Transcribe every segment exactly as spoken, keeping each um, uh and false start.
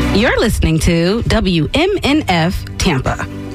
You're listening to W M N F Tampa.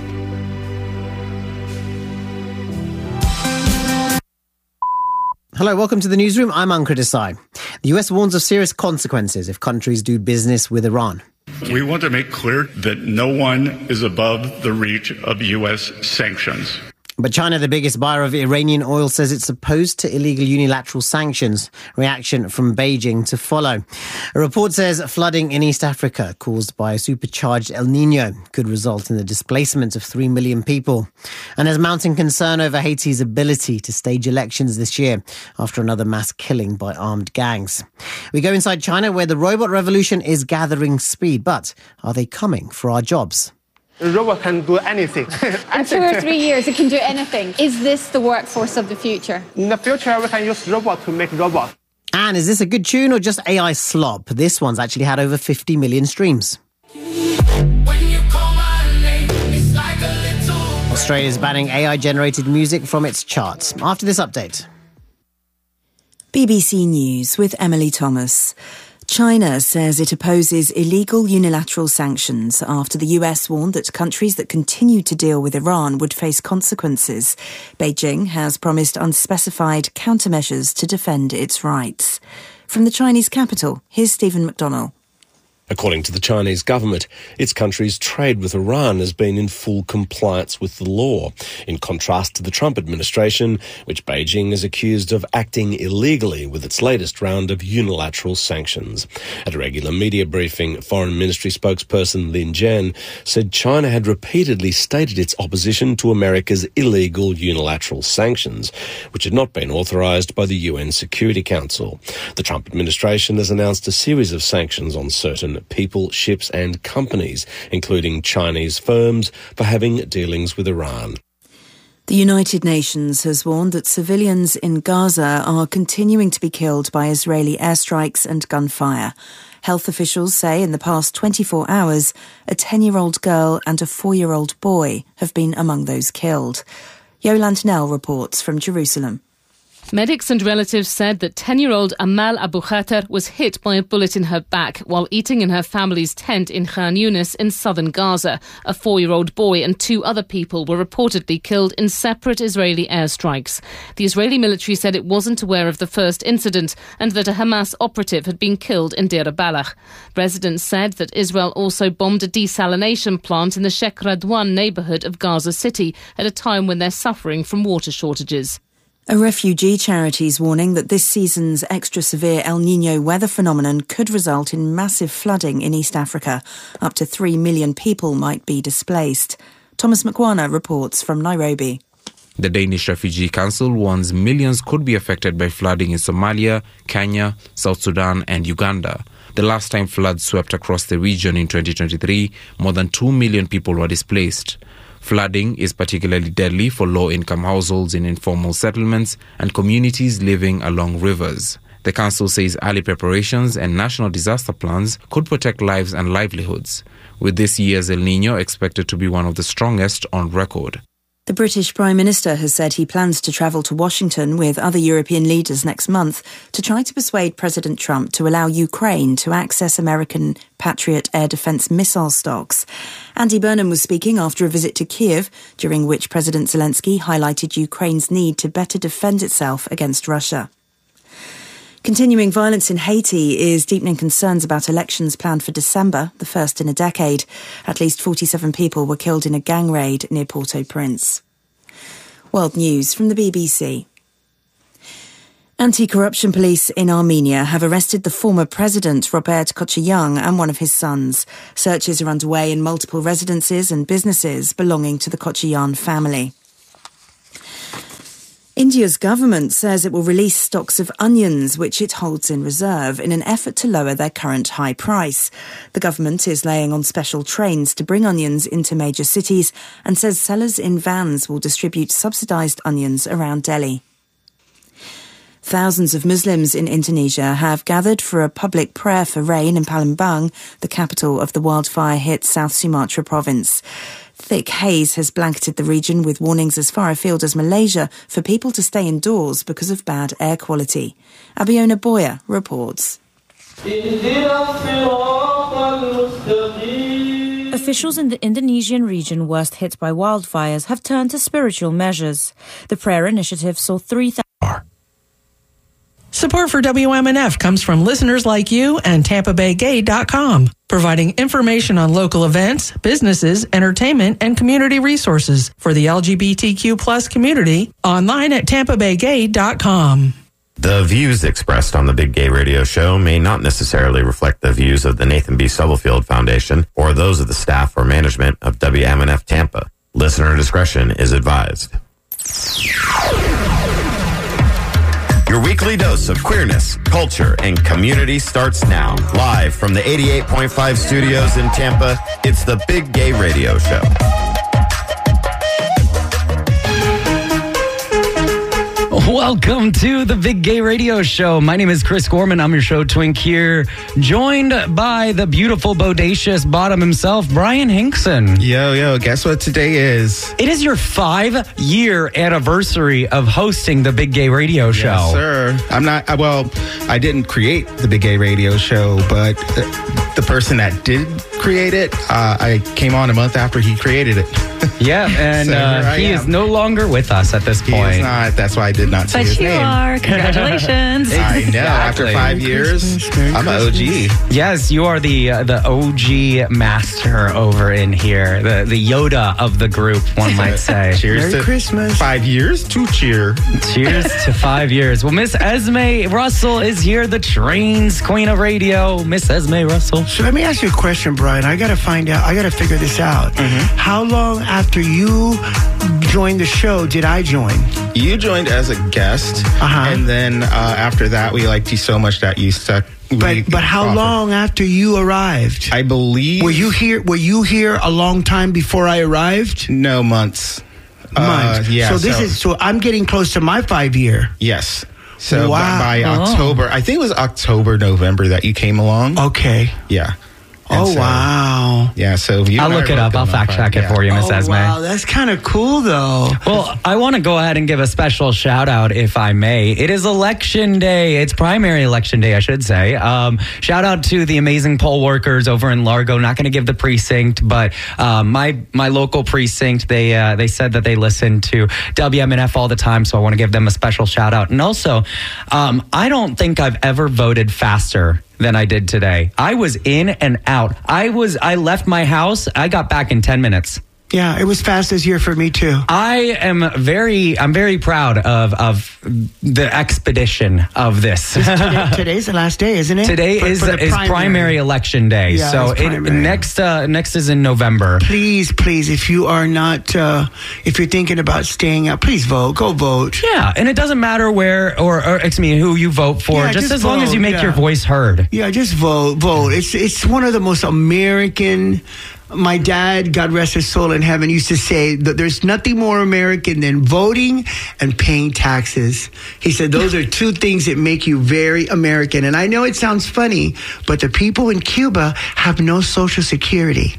Hello, welcome to the newsroom. I'm Ankur Desai. The U S warns of serious consequences if countries do business with Iran. We want to make clear that no one is above the reach of U S sanctions. But China, the biggest buyer of Iranian oil, says it's opposed to illegal unilateral sanctions. Reaction from Beijing to follow. A report says flooding in East Africa caused by a supercharged El Nino could result in the displacement of three million people. And there's mounting concern over Haiti's ability to stage elections this year after another mass killing by armed gangs. We go inside China, where the robot revolution is gathering speed. But are they coming for our jobs? A robot can do anything. In two or three years, it can do anything. Is this the workforce of the future? In the future, we can use robot to make robots. And is this a good tune or just A I slop? This one's actually had over fifty million streams. Australia's banning A I-generated music from its charts. After this update. B B C News with Emily Thomas. China says it opposes illegal unilateral sanctions after the U S warned that countries that continue to deal with Iran would face consequences. Beijing has promised unspecified countermeasures to defend its rights. From the Chinese capital, here's Stephen McDonnell. According to the Chinese government, its country's trade with Iran has been in full compliance with the law, in contrast to the Trump administration, which Beijing is accused of acting illegally with its latest round of unilateral sanctions. At a regular media briefing, Foreign Ministry spokesperson Lin Jian said China had repeatedly stated its opposition to America's illegal unilateral sanctions, which had not been authorized by the U N Security Council. The Trump administration has announced a series of sanctions on certain people, ships and companies, including Chinese firms, for having dealings with Iran. The United Nations has warned that civilians in Gaza are continuing to be killed by Israeli airstrikes and gunfire. Health officials say in the past twenty-four hours, a ten-year-old girl and a four-year-old boy have been among those killed. Yolande Nell reports from Jerusalem. Medics and relatives said that ten-year-old Amal Abu Khater was hit by a bullet in her back while eating in her family's tent in Khan Yunis in southern Gaza. A four-year-old boy and two other people were reportedly killed in separate Israeli airstrikes. The Israeli military said it wasn't aware of the first incident and that a Hamas operative had been killed in Deir Balach. Residents said that Israel also bombed a desalination plant in the Sheikh Radwan neighbourhood of Gaza City at a time when they're suffering from water shortages. A refugee charity is warning that this season's extra-severe El Nino weather phenomenon could result in massive flooding in East Africa. Up to three million people might be displaced. Thomas McWarner reports from Nairobi. The Danish Refugee Council warns millions could be affected by flooding in Somalia, Kenya, South Sudan and Uganda. The last time floods swept across the region in twenty twenty-three, more than two million people were displaced. Flooding is particularly deadly for low-income households in informal settlements and communities living along rivers. The council says early preparations and national disaster plans could protect lives and livelihoods, with this year's El Niño expected to be one of the strongest on record. The British Prime Minister has said he plans to travel to Washington with other European leaders next month to try to persuade President Trump to allow Ukraine to access American Patriot air defense missile stocks. Andy Burnham was speaking after a visit to Kiev, during which President Zelensky highlighted Ukraine's need to better defend itself against Russia. Continuing violence in Haiti is deepening concerns about elections planned for December, the first in a decade. At least forty-seven people were killed in a gang raid near Port-au-Prince. World News from the B B C. Anti-corruption police in Armenia have arrested the former president, Robert Kochyan, and one of his sons. Searches are underway in multiple residences and businesses belonging to the Kochyan family. India's government says it will release stocks of onions, which it holds in reserve, in an effort to lower their current high price. The government is laying on special trains to bring onions into major cities and says sellers in vans will distribute subsidised onions around Delhi. Thousands of Muslims in Indonesia have gathered for a public prayer for rain in Palembang, the capital of the wildfire-hit South Sumatra province. Thick haze has blanketed the region with warnings as far afield as Malaysia for people to stay indoors because of bad air quality. Abiona Boya reports. officials in the Indonesian region worst hit by wildfires have turned to spiritual measures. The prayer initiative saw three thousand. Support for W M N F comes from listeners like you and Tampa Bay Gay dot com, providing information on local events, businesses, entertainment, and community resources for the L G B T Q plus community online at Tampa Bay Gay dot com. The views expressed on the Big Gay Radio Show may not necessarily reflect the views of the Nathan B. Stubblefield Foundation or those of the staff or management of W M N F Tampa. Listener discretion is advised. Your weekly dose of queerness, culture, and community starts now. Live from the eighty-eight point five studios in Tampa, it's the Big Gay Radio Show. Welcome to the Big Gay Radio Show. My name is Chris Gorman. I'm your show twink here, joined by the beautiful, bodacious bottom himself, Brian Hinkson. Yo, yo, guess what today is? It is your five-year anniversary of hosting the Big Gay Radio Show. Yes, sir. I'm not, well, I didn't create the Big Gay Radio Show, but the person that did create it, uh, I came on a month after he created it. Yeah, and so uh, he am. is no longer with us at this point. He is not. That's why I did not say but his you name. are. Congratulations. I know. After five years, I'm an O G. Yes, you are the uh, the O G master over in here, the the Yoda of the group, one might say. Cheers Merry to Christmas. Five years to cheer. Cheers to five years. Well, Miss Esme Russell is here, the Trains Queen of Radio. Miss Esme Russell. So let me ask you a question, Brian. I got to find out. I got to figure this out. Mm-hmm. How long after you joined the show did I join? You joined as a guest, uh-huh. and then uh, after that, we liked you so much that you stuck. But but how offered. long after you arrived? I believe. Were you here? Were you here a long time before I arrived? No, months. Months. Uh, yeah. So this so, is so I'm getting close to my five year. Yes. So wow. by, by oh. October, I think it was October, November that you came along. Okay. Yeah. And oh, so, wow. Yeah, so you I'll look it up. I'll fact check it yeah. for you, Miss oh, Esme. Wow, that's kind of cool, though. Well, I want to go ahead and give a special shout out, if I may. It is election day. It's primary election day, I should say. Um, shout out to the amazing poll workers over in Largo. Not going to give the precinct, but um, my my local precinct, they uh, they said that they listen to W M N F all the time, so I want to give them a special shout out. And also, um, I don't think I've ever voted faster than I did today. I was in and out. I was, I left my house. I got back in ten minutes. Yeah, it was fast this year for me too. I am very, I'm very proud of of the expedition of this. Today, today's the last day, isn't it? Today for, is for is primary. primary election day. Yeah, so it, next uh, next is in November. Please, please, if you are not, uh, if you're thinking about staying out, please vote. Go vote. Yeah, and it doesn't matter where or, or excuse me, who you vote for. Yeah, just, just as vote, long as you make yeah. your voice heard. Yeah, just vote. Vote. It's it's one of the most American. My dad, God rest his soul in heaven, used to say that there's nothing more American than voting and paying taxes. He said those are two things that make you very American. And I know it sounds funny, but the people in Cuba have no Social Security.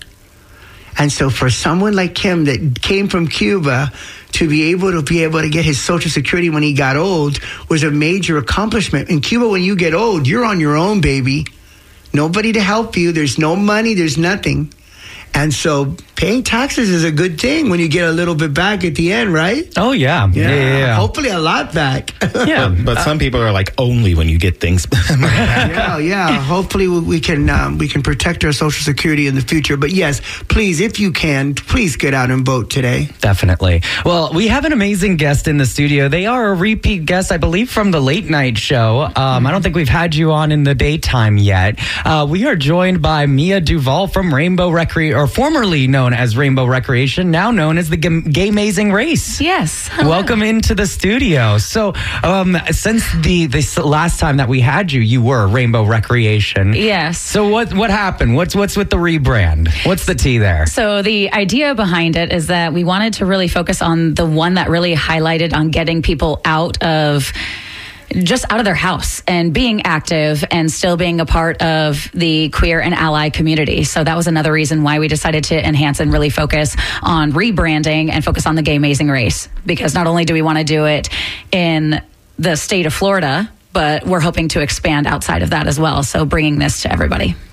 And so for someone like him that came from Cuba to be able to be able to get his Social Security when he got old was a major accomplishment. In Cuba, when you get old, you're on your own, baby. Nobody to help you. There's no money. There's nothing. And so paying taxes is a good thing when you get a little bit back at the end, right? Oh, yeah. Yeah. yeah, yeah, yeah. Hopefully a lot back. Yeah. But, but some people are like, only when you get things back. Yeah, yeah. Hopefully we can um, we can protect our Social Security in the future. But yes, please, if you can, please get out and vote today. Definitely. Well, we have an amazing guest in the studio. They are a repeat guest, I believe, from the late night show. Um, mm-hmm. I don't think we've had you on in the daytime yet. Uh, we are joined by Mia Duval from Rainbow Recreation, or formerly known as Rainbow Recreation, now known as the Gay Amazing Race. Yes. Welcome into the studio. So, um, since the this last time that we had you, you were Rainbow Recreation. Yes. So what what happened? What's what's with the rebrand? What's the tea there? So the idea behind it is that we wanted to really focus on the one that really highlighted on getting people out of just out of their house and being active and still being a part of the queer and ally community. So that was another reason why we decided to enhance and really focus on rebranding and focus on the Gay Amazing Race. Because not only do we want to do it in the state of Florida, but we're hoping to expand outside of that as well. So bringing this to everybody.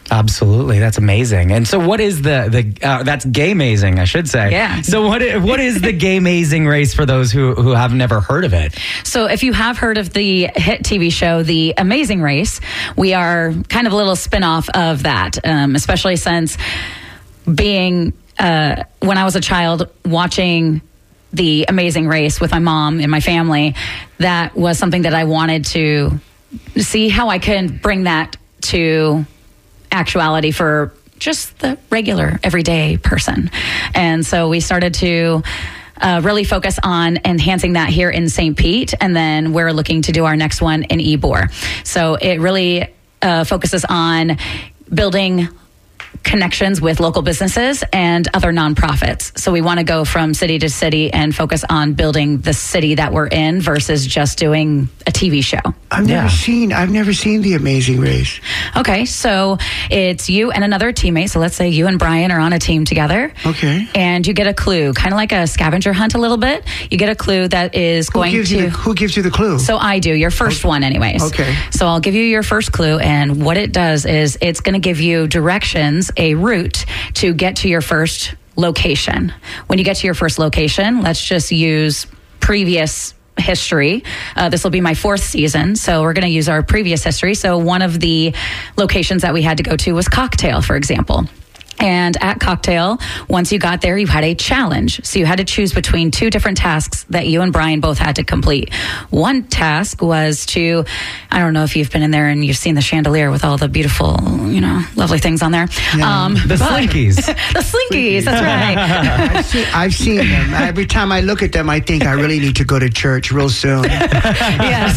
Absolutely, that's amazing. And so, what is the the uh, that's gay-mazing, I should say. Yeah. So, what i- what is the gay-mazing race for those who who have never heard of it? So if you have heard of the hit T V show, The Amazing Race, we are kind of a little spin-off of that, um, especially since being, uh, when I was a child, watching The Amazing Race with my mom and my family, that was something that I wanted to see how I can bring that to actuality for just the regular, everyday person. And so we started to uh, really focus on enhancing that here in Saint Pete, and then we're looking to do our next one in Ybor. So it really uh, focuses on building connections with local businesses and other nonprofits. So we want to go from city to city and focus on building the city that we're in versus just doing a T V show. I've never seen. I've never seen The Amazing Race. Okay, so it's you and another teammate. So let's say you and Brian are on a team together. Okay. And you get a clue, kind of like a scavenger hunt a little bit. You get a clue that is Who going gives to... you the, who gives you the clue? So I do, your first one anyways. Okay. So I'll give you your first clue, and what it does is it's going to give you directions, a route to get to your first location. When you get to your first location, let's just use previous history. Uh, this will be my fourth season, so we're going to use our previous history. So one of the locations that we had to go to was Cocktail, for example. And at Cocktail, once you got there, you had a challenge. So you had to choose between two different tasks that you and Brian both had to complete. One task was to, I don't know if you've been in there and you've seen the chandelier with all the beautiful, you know, lovely things on there. Um, The but- Slinkies. the Slinkies, that's right. I've, seen, I've seen them. Every time I look at them, I think I really need to go to church real soon. Yes.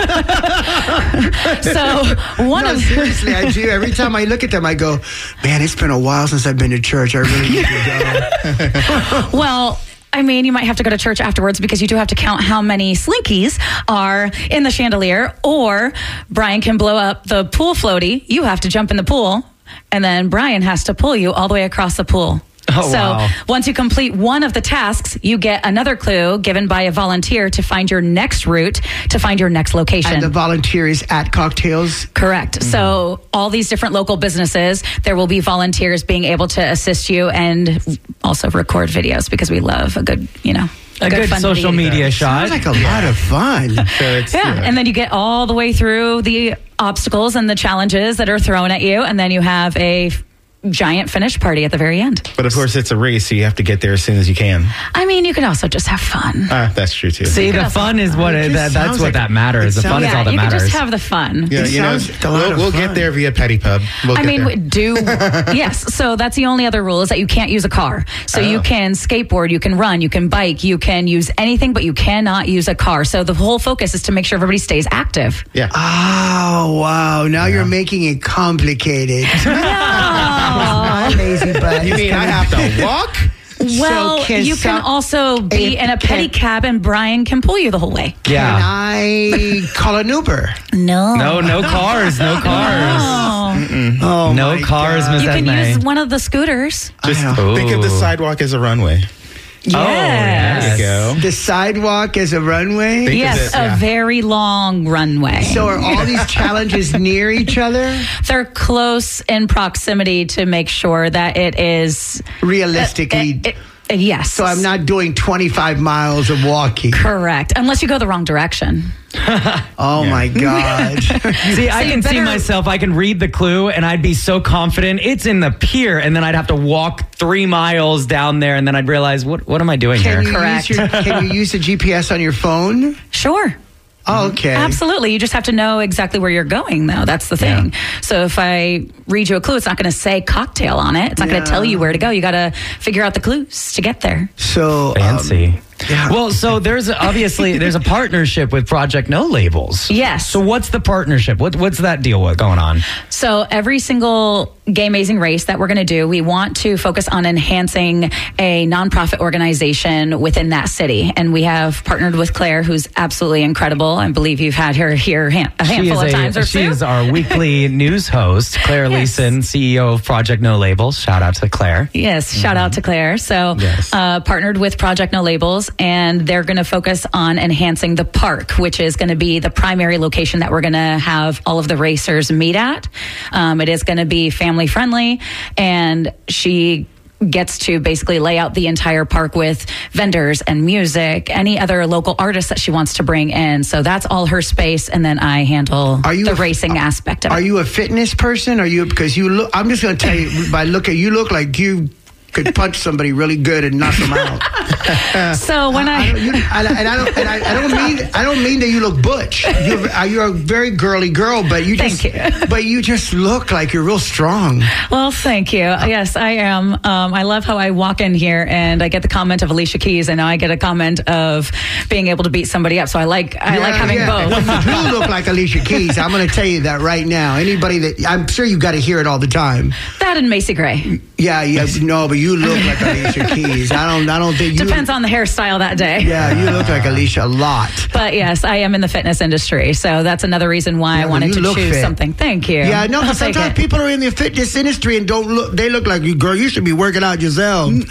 So one no, of seriously, I do. Every time I look at them, I go, man, it's been a while since I've been to church. I really need to go. Well, I mean, you might have to go to church afterwards because you do have to count how many Slinkies are in the chandelier, or Brian can blow up the pool floaty. You have to jump in the pool, and then Brian has to pull you all the way across the pool. Oh, so wow. once you complete one of the tasks, you get another clue given by a volunteer to find your next route, to find your next location. And the volunteer is at Cocktails? Correct. Mm-hmm. So all these different local businesses, there will be volunteers being able to assist you and also record videos because we love a good, you know, A good fun social video. media shot. Sounds like a lot of fun. So it's, Yeah, and then you get all the way through the obstacles and the challenges that are thrown at you, and then you have a f- giant finish party at the very end. But of course, it's a race, so you have to get there as soon as you can. I mean, you could also just have fun. Ah, that's true too. See, the fun is what It it, just that, that's sounds what like- that matters. it The fun sounds- is yeah, all that you matters. could just have the fun. Yeah, It you know, sounds like a lot we'll, of we'll fun. get there via Petty Pub. We'll I get mean, there. do yes. So that's the only other rule is that you can't use a car. So you Oh. can skateboard, you can run, you can bike, you can use anything, but you cannot use a car. So the whole focus is to make sure everybody stays active. Yeah. Oh, wow. Now you're making it complicated. My lazy butt. You mean I have to walk? Well, So can you can some- also be Eh, in a can- pedicab, and Brian can pull you the whole way. Can Yeah. I call an Uber? No, No, no cars. No cars. No. Oh, No my cars, God. Miss You can Esme. use one of the scooters. Just know. think of the Ooh. sidewalk as a runway. Oh, Yes. There you go. The sidewalk is a runway? Think of Yes, it, a yeah. very long runway. So are all these challenges near each other? They're close in proximity to make sure that it is Realistically. Uh, it- it- yes. So I'm not doing twenty-five miles of walking. correct, unless you go the wrong direction. Oh my God. See, I you can see better- myself. I can read the clue, and I'd be so confident it's in the pier, and then I'd have to walk three miles down there, and then I'd realize, what what am I doing Can here? you, Correct. use your, can you use the G P S on your phone? Sure. Oh, okay. Absolutely. You just have to know exactly where you're going, though. That's the thing. So if I read you a clue, it's not going to say Cocktail on it. It's not going Yeah. to tell you where to go. You got to figure out the clues to get there. So um, Fancy. yeah. Well, so there's obviously there's a partnership with Project No Labels. Yes. So what's the partnership? What what's that deal with going on? So every single Gay Amazing Race that we're going to do, we want to focus on enhancing a nonprofit organization within that city. And we have partnered with Claire, who's absolutely incredible. I believe you've had her here hand- a handful she of is times or she two. is our weekly news host, Claire Yes. Leeson, C E O of Project No Labels. Shout out to Claire. Yes, shout out to Claire. So, Yes. uh, partnered with Project No Labels labels, and they're going to focus on enhancing the park, which is going to be the primary location that we're going to have all of the racers meet at. Um, it is going to be family friendly, and she gets to basically lay out the entire park with vendors and music, any other local artists that she wants to bring in. So that's all her space, and then I handle are you the a, racing aspect of are it. Are you a fitness person? Are you, because you look, I'm just going to tell you, by looking, you look like you could punch somebody really good and knock them out. So when I, I, I, don't, you, I and I don't and I, I don't mean I don't mean that you look butch. You're, you're a very girly girl, but you just Thank you. but you just look like you're real strong. Well, thank you. Yes, I am. Um, I love how I walk in here and I get the comment of Alicia Keys, and now I get a comment of being able to beat somebody up. So I like I yeah, like having yeah. both. Well, you do look like Alicia Keys. I'm going to tell you that right now. Anybody that I'm sure you got to hear it all the time. That and Macy Gray. Yeah, yeah, no, but you look like Alicia Keys. I don't, I don't think you. Depends on the hairstyle that day. Yeah, you look like Alicia a lot. But yes, I am in the fitness industry, so that's another reason why Yeah, I wanted you to look choose fit. something. Thank you. Yeah, no, I'll but take sometimes it. people are in the fitness industry and don't look. They look like you, girl. You should be working out yourself. you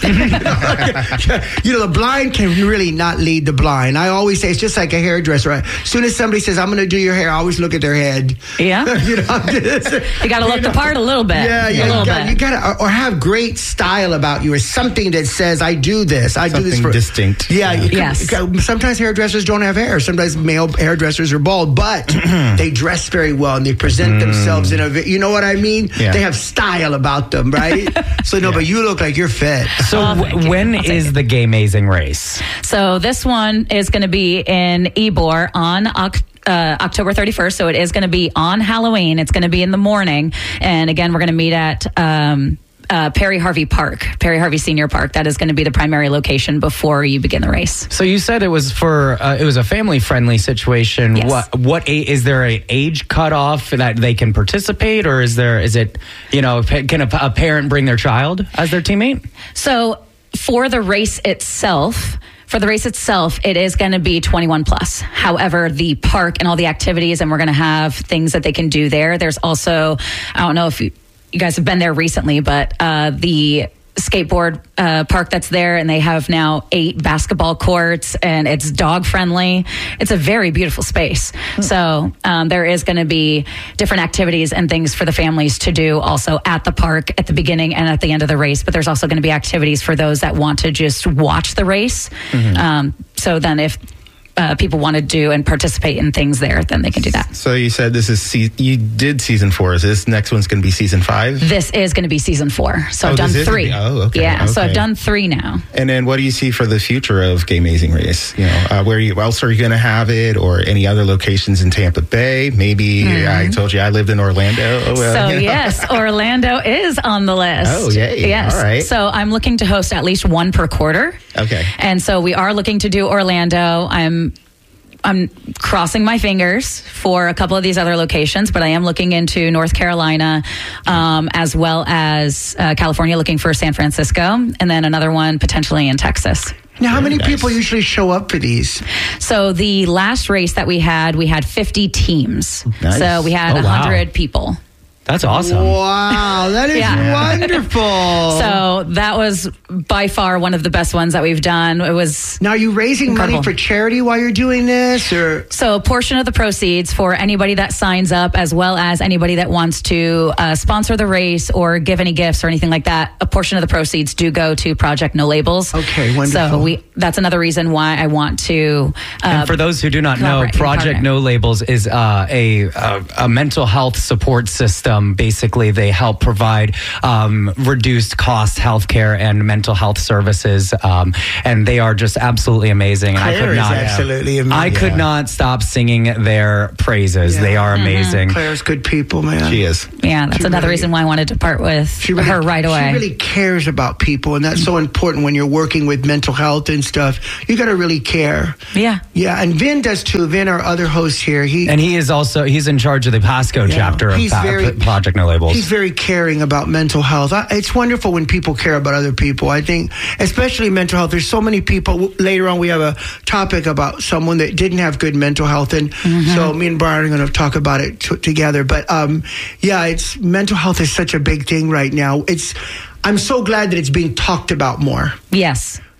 know, the blind can really not lead the blind. I always say it's just like a hairdresser. Right? As soon as somebody says, "I'm going to do your hair," I always look at their head. Yeah, you know, you got to look you know, the part a little bit. Yeah, yeah, a little you got, bit. you got to, or have great style about you, or something that says, "I do this. I Something do this for distinct. Yeah, Yeah. you can- Yes. can- sometimes hairdressers don't have hair. Sometimes male hairdressers are bald, but they dress very well and they present themselves in a. vi- You know what I mean? Yeah. They have style about them, right? So no, but you look like you're fit. So Oh, w- thank you. when I'll take is it. the Gay Amazing race? So this one is going to be in Ybor on Oc- uh, October thirty-first. So it is going to be on Halloween. It's going to be in the morning. And again, we're going to meet at um, uh, Perry Harvey Park, Perry Harvey Senior Park. That is going to be the primary location before you begin the race. So you said it was for uh, it was a family friendly situation. Yes. What what a, is there an age cutoff that they can participate, or is there is it you know can a, a parent bring their child as their teammate? So for the race itself, for the race itself, it is going to be twenty-one plus. However, the park and all the activities, and we're going to have things that they can do there. There's also, I don't know if you, you guys have been there recently, but uh, the skateboard uh, park that's there, and they have now eight basketball courts, and it's dog friendly. It's a very beautiful space. So um, there is going to be different activities and things for the families to do also at the park at the beginning and at the end of the race. But there's also going to be activities for those that want to just watch the race. Mm-hmm. Um, so then if uh, people want to do and participate in things there, then they can do that. So you said this is se- you did season four. Is this next one's going to be season five? This is going to be season four. So Oh, I've done this is gonna three. be- oh, okay, Yeah, so I've okay. done three now. And then what do you see for the future of Gay Amazing Race? You know, uh, where you else are you going to have it, or any other locations in Tampa Bay? Maybe I told you I lived in Orlando. Oh, well, So you know. yes, Orlando is on the list. Oh, yay. Yes. All right. So I'm looking to host at least one per quarter. Okay. And so we are looking to do Orlando. I'm I'm crossing my fingers for a couple of these other locations, but I am looking into North Carolina, um, as well as uh, California, looking for San Francisco, and then another one potentially in Texas. Now, how many nice. people usually show up for these? So the last race that we had, we had fifty teams. Nice. So we had Oh, wow. one hundred people. That's awesome. Wow, that is Yeah. wonderful. So that was by far one of the best ones that we've done. It was now, are you raising incredible. money for charity while you're doing this, or So a portion of the proceeds for anybody that signs up, as well as anybody that wants to uh, sponsor the race or give any gifts or anything like that, a portion of the proceeds do go to Project No Labels. Okay, wonderful. So we that's another reason why I want to. Uh, And for those who do not know, collaborate and Project partner. No Labels is uh, a, a a mental health support system. Basically, they help provide um, reduced cost healthcare and mental health services, um, and they are just absolutely amazing. And I Claire could is not, absolutely amazing. I could Yeah. not stop singing their praises. Yeah. They are amazing. Claire's good people, man. She is. yeah, that's She another really- reason why I wanted to part with She really, her right away. She really cares about people, and that's so important when you're working with mental health and stuff. You got to really care. yeah. Yeah, and Vin does too. Vin, our other host here, he And he is also he's in charge of the Pasco Yeah. chapter of He's Pa- very- Project No Labels. He's very caring about mental health. I, it's wonderful when people care about other people. I think, especially mental health. There's so many people. Later on, we have a topic about someone that didn't have good mental health, and so me and Brian are going to talk about it t- together. But um, yeah, it's mental health is such a big thing right now. It's. I'm so glad that it's being talked about more. Yes.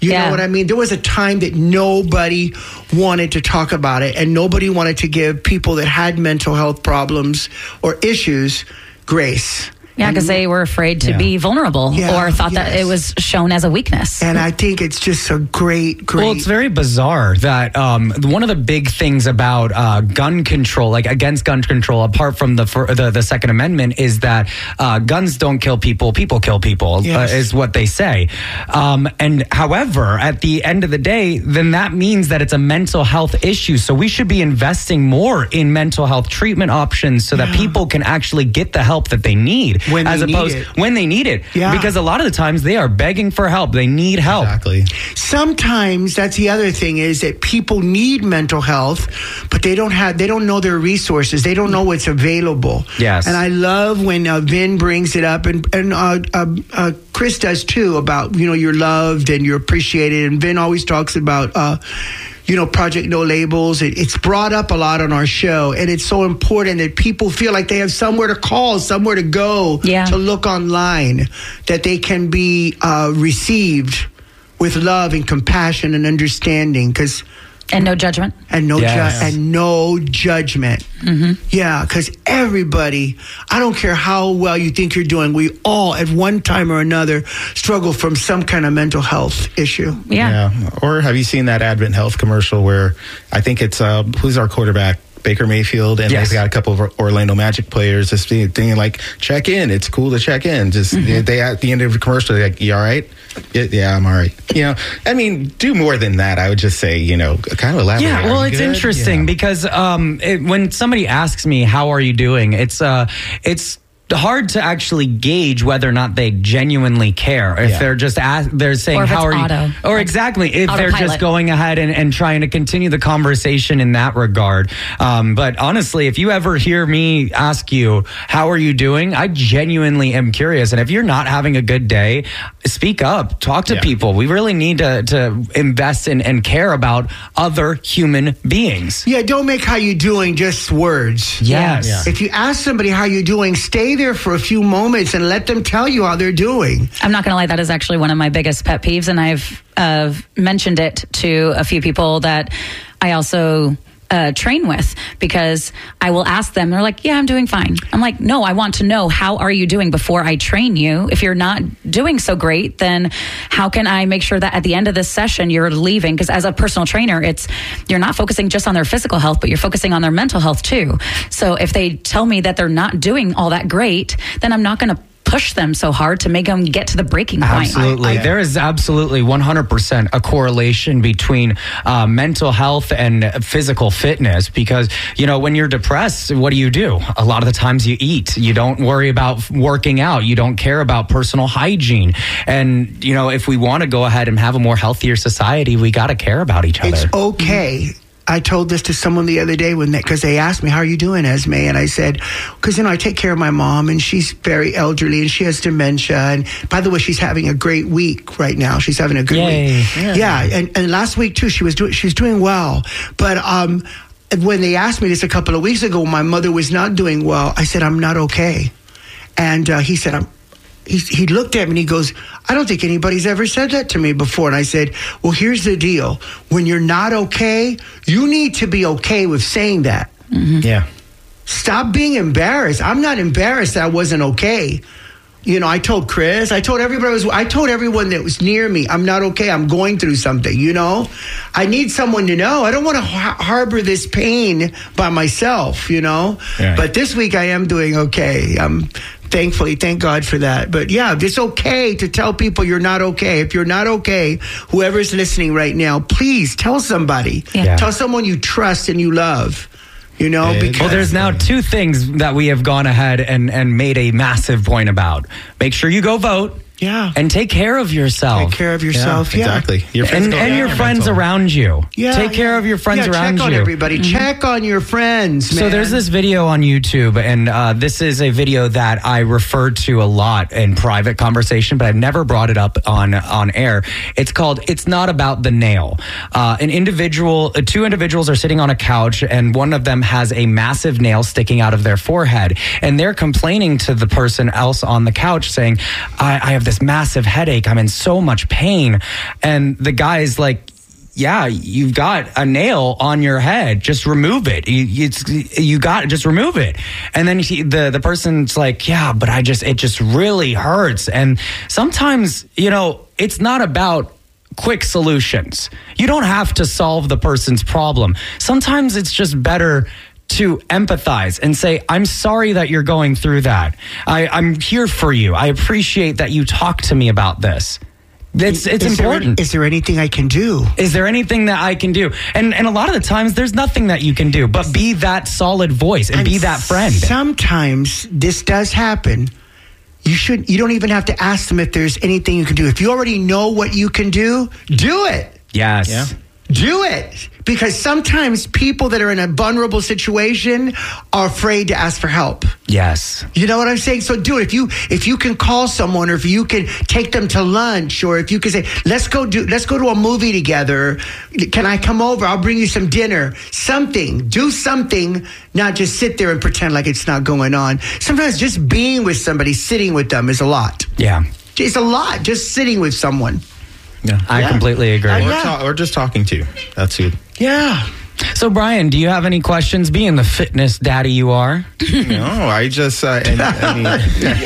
You Yeah. know what I mean? There was a time that nobody wanted to talk about it, and nobody wanted to give people that had mental health problems or issues grace. Yeah, because they were afraid to Yeah. be vulnerable Yeah, or thought that yes. it was shown as a weakness. And I think it's just a great, great. Well, it's very bizarre that um, one of the big things about uh, gun control, like against gun control, apart from the fir- the, the Second Amendment, is that uh, guns don't kill people, people kill people, Yes. uh, is what they say. Um, and however, at the end of the day, then that means that it's a mental health issue. So we should be investing more in mental health treatment options so that Yeah. people can actually get the help that they need. When as they need opposed it. when they need it. Yeah. Because a lot of the times they are begging for help. They need help. Exactly. Sometimes that's the other thing is that people need mental health, but they don't have, they don't know their resources. They don't know what's available. Yes. And I love when uh, Vin brings it up, and and uh, uh, uh, Chris does too, about, you know, you're loved and you're appreciated. And Vin always talks about, uh, you know, Project No Labels. It, it's brought up a lot on our show, and it's so important that people feel like they have somewhere to call, somewhere to go, Yeah. to look online, that they can be uh, received with love and compassion and understanding, because And no judgment. and no Yes. ju- and no judgment. Mm-hmm. Yeah, because everybody, I don't care how well you think you're doing, we all at one time or another struggle from some kind of mental health issue. Yeah. Or have you seen that Advent Health commercial where I think it's uh, who's our quarterback? Baker Mayfield, and Yes. they've got a couple of Orlando Magic players just being thinking like, check in. It's cool to check in. Just Mm-hmm. they at the end of the commercial, they're like, you all right? Yeah, yeah, I'm all right. You know, I mean, do more than that. I would just say, you know, kind of elaborate. Yeah, well, Are you it's good? interesting Yeah. because um, it, when somebody asks me, "How are you doing?" It's uh, it's hard to actually gauge whether or not they genuinely care. If Yeah. they're just ask, they're saying, Or if "How it's are you?" auto. Or Like exactly, if they're just autopilot. going ahead and, and trying to continue the conversation in that regard. Um, but honestly, if you ever hear me ask you, "How are you doing?" I genuinely am curious. And if you're not having a good day, speak up, talk to Yeah. people. We really need to to invest in and care about other human beings. Yeah, don't make how you doing just words. Yes. Yeah. If you ask somebody how you doing, stay there for a few moments and let them tell you how they're doing. I'm not going to lie, that is actually one of my biggest pet peeves, and I've uh, mentioned it to a few people that I also uh, train with, because I will ask them, they're like, yeah, I'm doing fine. I'm like, no, I want to know, how are you doing before I train you? If you're not doing so great, then how can I make sure that at the end of this session you're leaving? Because as a personal trainer, it's, you're not focusing just on their physical health, but you're focusing on their mental health too. So if they tell me that they're not doing all that great, then I'm not going to push them so hard to make them get to the breaking point. Absolutely. There is absolutely one hundred percent a correlation between uh, mental health and physical fitness, because, you know, when you're depressed, what do you do? A lot of the times you eat. You don't worry about working out. You don't care about personal hygiene. And, you know, if we want to go ahead and have a more healthier society, we got to care about each other. It's okay. I told this to someone the other day when because they, they asked me, how are you doing, Esme? And I said, because, you know, I take care of my mom, and she's very elderly and she has dementia. And by the way, she's having a great week right now. She's having a good Yay. week. Yeah. Yeah. And, and last week too, she was doing, she's doing well. But, um, when they asked me this a couple of weeks ago, my mother was not doing well, I said, I'm not okay. And uh, he said, I'm, he, he looked at me and he goes, I don't think anybody's ever said that to me before. And I said, well, here's the deal. When you're not okay, you need to be okay with saying that. Mm-hmm. Yeah. Stop being embarrassed. I'm not embarrassed that I wasn't okay. You know, I told Chris, I told everybody, I, was, I told everyone that was near me, I'm not okay. I'm going through something, you know. I need someone to know. I don't want to ha- harbor this pain by myself, you know. Yeah. But this week I am doing okay. I'm thankfully, thank God for that. But yeah, it's okay to tell people you're not okay. If you're not okay, whoever's listening right now, please tell somebody. Yeah. Tell someone you trust and you love. You know, Yeah, because Well, there's now two things that we have gone ahead and, and made a massive point about. Make sure you go vote. Yeah. And take care of yourself. Take care of yourself. Yeah. Exactly. Your and physical and your your friends mental. around you. Yeah, Take care yeah. of your friends yeah, around check on you. everybody. Check on your friends, man. So there's this video on YouTube, and uh, this is a video that I refer to a lot in private conversation, but I've never brought it up on on air. It's called "It's Not About the Nail." Uh, an individual, uh, two individuals are sitting on a couch, and one of them has a massive nail sticking out of their forehead, and they're complaining to the person else on the couch, saying, "I, I have have this massive headache. I'm in so much pain. And the guy's like, yeah, you've got a nail on your head. Just remove it. You, it's, you got just remove it. And then he, the, the person's like, yeah, but I just, it just really hurts. And sometimes, you know, it's not about quick solutions. You don't have to solve the person's problem. Sometimes it's just better to empathize and say, I'm sorry that you're going through that. I, I'm here for you. I appreciate that you talked to me about this. It's it's is important. There, is there anything I can do? Is there anything that I can do? And and a lot of the times there's nothing that you can do, but be that solid voice and, and be that friend. Sometimes this does happen. You should you don't even have to ask them if there's anything you can do. If you already know what you can do, do it. Yes. Yeah. Do it. Because sometimes people that are in a vulnerable situation are afraid to ask for help. Yes. You know what I'm saying? So do it. If you if you can call someone, or if you can take them to lunch, or if you can say, let's go do let's go to a movie together. Can I come over? I'll bring you some dinner. Something. Do something, not just sit there and pretend like it's not going on. Sometimes just being with somebody, sitting with them is a lot. Yeah. It's a lot, just sitting with someone. Yeah, I Yeah. completely agree. Uh, Or, yeah. ta- or just talking to. That's it. Yeah. So, Brian, do you have any questions, being the fitness daddy you are? No, I just, uh, and, I mean,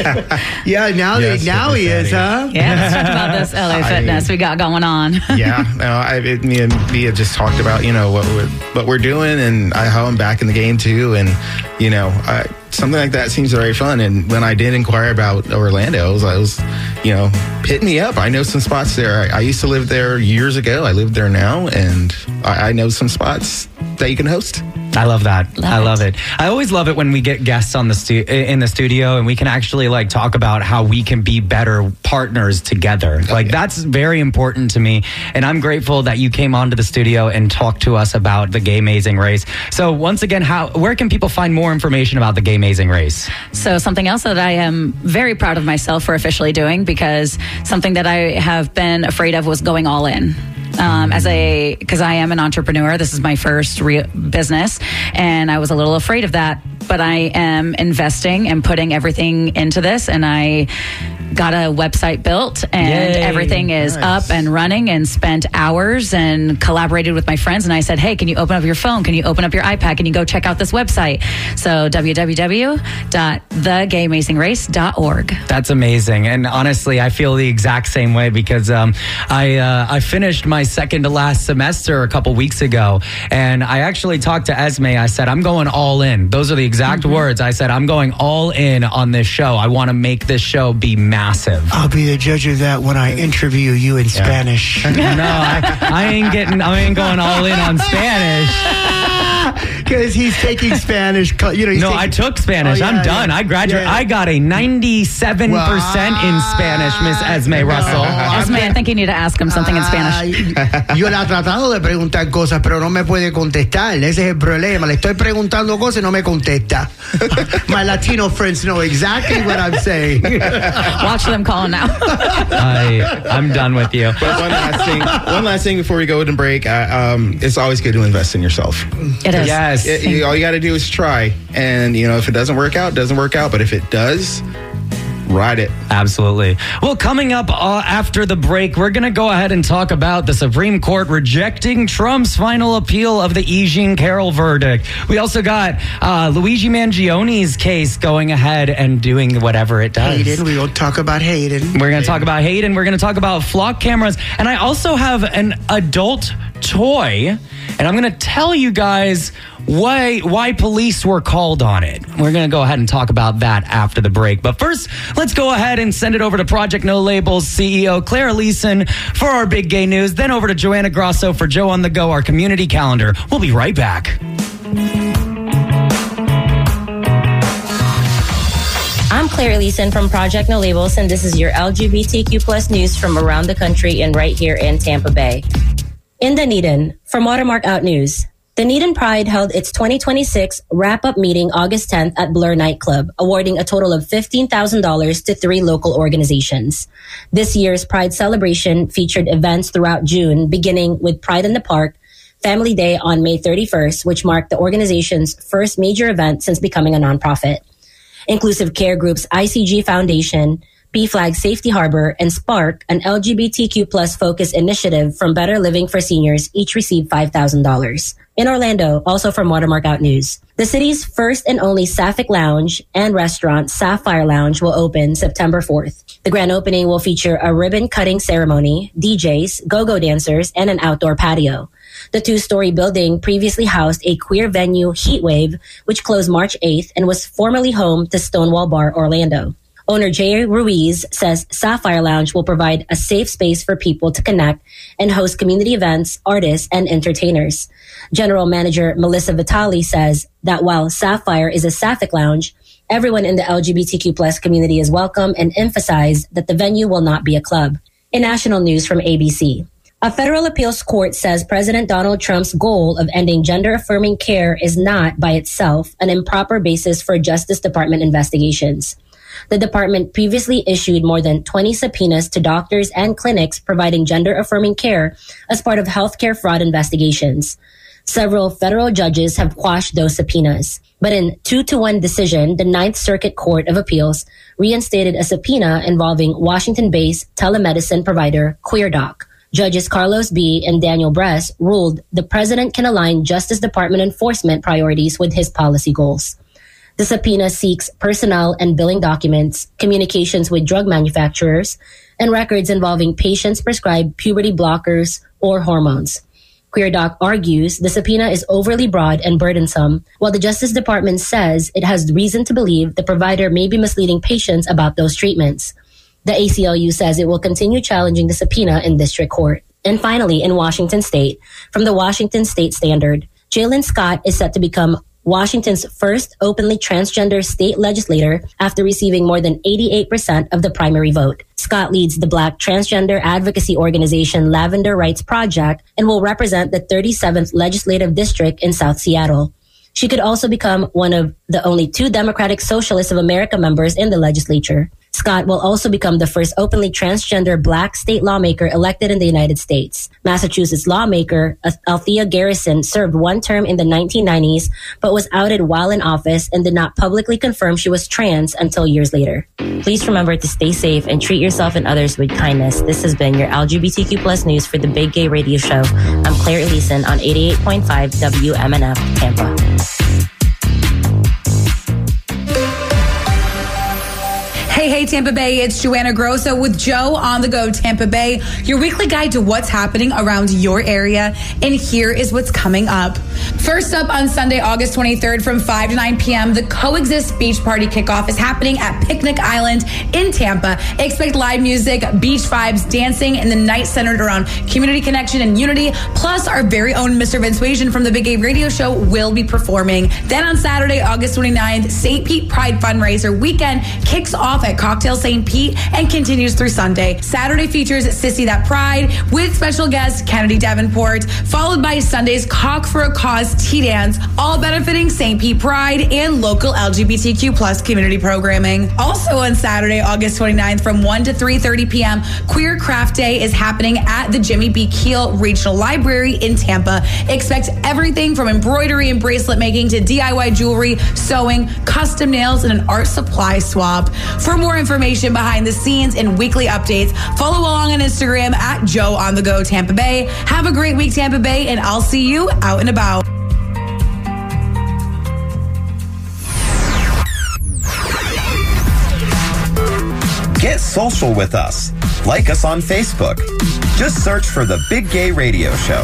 Yeah, now Yes, they, now he fitness is, daddy. huh? Yeah, let's talk about this L A I Fitness mean- we got going on. yeah, no, I, it, me and Mia just talked about, you know, what we're, what we're doing, and I, how I'm back in the game too. And, you know, I, something like that seems very fun. And when I did inquire about Orlando, I was, I was you know, hit me up. I know some spots there. I, I used to live there years ago. I live there now, and I, I know some spots that you can host. I love that. Love I it. love it. I always love it when we get guests on the stu- in the studio and we can actually like talk about how we can be better partners together. Like yeah. that's very important to me, and I'm grateful that you came onto the studio and talked to us about the Gay Amazing Race. So once again, how where can people find more information about the Gay Amazing Race? So something else that I am very proud of myself for officially doing, because something that I have been afraid of was going all in. Um, as a, because I am an entrepreneur, this is my first real business, and I was a little afraid of that. But I am investing and putting everything into this, and I got a website built, and Yay. everything is Nice. up and running, and spent hours and collaborated with my friends. And I said, hey, can you open up your phone? Can you open up your iPad? Can you go check out this website? So w w w dot the gay amazing race dot org. That's amazing, and honestly, I feel the exact same way because um, I uh, I finished my second to last semester a couple weeks ago, and I actually talked to Esme. I said, I'm going all in. Those are the exact Mm-hmm. words. I said, I'm going all in on this show. I want to make this show be massive. I'll be the judge of that when I interview you in Spanish. No, I, I ain't getting. I ain't going all in on Spanish. Because he's taking Spanish. co- You know, he's No, taking, I took Spanish. Oh, yeah, I'm done. yeah. I graduated. Yeah. I got a ninety-seven percent in Spanish, Miss Esme Russell. Esme, I think you need to ask him something in Spanish. Ay, yo le he tratado de preguntar cosas, pero no me puede contestar. Ese es el problema. Le estoy preguntando cosas y no me contesta. My Latino friends know exactly what I'm saying. Watch them calling now. I, I'm done with you. But one last thing, one last thing before we go to break. Uh, um, it's always good to invest in yourself. It is. Yes. It- you- all you got to do is try, and you know if it doesn't work out, it doesn't work out. But if it does, ride it. Absolutely. Well, coming up uh, after the break, we're going to go ahead and talk about the Supreme Court rejecting Trump's final appeal of the E. Jean Carroll verdict. We also got uh, Luigi Mangioni's case going ahead and doing whatever it does. Hayden, we will talk about Hayden. We're going to talk about Hayden. We're going to talk about flock cameras. And I also have an adult toy. And I'm going to tell you guys why why police were called on it. We're going to go ahead and talk about that after the break. But first, let's go ahead and send it over to Project No Labels C E O Claire Leeson for our big gay news. Then over to Joanna Grosso for Joe on the Go, our community calendar. We'll be right back. I'm Claire Leeson from Project No Labels, and this is your L G B T Q plus news from around the country and right here in Tampa Bay. In Dunedin, from Watermark Out News, Dunedin Pride held its twenty twenty-six wrap-up meeting August tenth at Blur Nightclub, awarding a total of fifteen thousand dollars to three local organizations. This year's Pride celebration featured events throughout June, beginning with Pride in the Park, Family Day on May thirty-first, which marked the organization's first major event since becoming a nonprofit. Inclusive care groups I C G Foundation, B-Flag Safety Harbor, and Spark, an L G B T Q plus focused initiative from Better Living for Seniors, each received five thousand dollars. In Orlando, also from Watermark Out News, the city's first and only Sapphic Lounge and restaurant, Sapphire Lounge, will open September fourth. The grand opening will feature a ribbon-cutting ceremony, D Js, go-go dancers, and an outdoor patio. The two-story building previously housed a queer venue, Heatwave, which closed March eighth and was formerly home to Stonewall Bar Orlando. Owner Jay Ruiz says Sapphire Lounge will provide a safe space for people to connect and host community events, artists, and entertainers. General Manager Melissa Vitale says that while Sapphire is a Sapphic Lounge, everyone in the L G B T Q plus community is welcome, and emphasized that the venue will not be a club. In national news from A B C, a federal appeals court says President Donald Trump's goal of ending gender-affirming care is not, by itself, an improper basis for Justice Department investigations. The department previously issued more than twenty subpoenas to doctors and clinics providing gender-affirming care as part of healthcare fraud investigations. Several federal judges have quashed those subpoenas. But in two to one decision, the Ninth Circuit Court of Appeals reinstated a subpoena involving Washington-based telemedicine provider QueerDoc. Judges Carlos B. and Daniel Bress ruled the president can align Justice Department enforcement priorities with his policy goals. The subpoena seeks personnel and billing documents, communications with drug manufacturers, and records involving patients prescribed puberty blockers or hormones. QueerDoc argues the subpoena is overly broad and burdensome, while the Justice Department says it has reason to believe the provider may be misleading patients about those treatments. The A C L U says it will continue challenging the subpoena in district court. And finally, in Washington State, from the Washington State Standard, Jalen Scott is set to become Washington's first openly transgender state legislator after receiving more than eighty-eight percent of the primary vote. Scott leads the Black transgender advocacy organization Lavender Rights Project and will represent the thirty-seventh Legislative District in South Seattle. She could also become one of the only two Democratic Socialists of America members in the legislature. Scott will also become the first openly transgender Black state lawmaker elected in the United States. Massachusetts lawmaker Althea Garrison served one term in the nineteen nineties, but was outed while in office and did not publicly confirm she was trans until years later. Please remember to stay safe and treat yourself and others with kindness. This has been your L G B T Q plus news for the Big Gay Radio Show. I'm Claire Elison on eighty-eight point five W M N F Tampa. Hey, hey, Tampa Bay, it's Joanna Grosso with Joe on the Go Tampa Bay, your weekly guide to what's happening around your area. And here is what's coming up. First up on Sunday, August twenty-third from five to nine p.m., the Coexist Beach Party kickoff is happening at Picnic Island in Tampa. Expect live music, beach vibes, dancing, and the night centered around community connection and unity. Plus, our very own Mister Vince Wasion from the Big Gay Radio Show will be performing. Then on Saturday, August twenty-ninth, Saint Pete Pride Fundraiser Weekend kicks off at Cocktail Saint Pete and continues through Sunday. Saturday features Sissy That Pride with special guest Kennedy Davenport, followed by Sunday's Cock for a Cause Tea Dance, all benefiting Saint Pete Pride and local L G B T Q plus community programming. Also on Saturday, August twenty-ninth from one to three thirty p.m., Queer Craft Day is happening at the Jimmy B. Keel Regional Library in Tampa. Expect everything from embroidery and bracelet making to D I Y jewelry, sewing, custom nails, and an art supply swap. For more information behind the scenes and weekly updates, follow along on Instagram at Joe on the Go Tampa Bay. Have a great week, Tampa Bay, and I'll see you out and about. Get social with us. Like us on Facebook. Just search for The Big Gay Radio Show.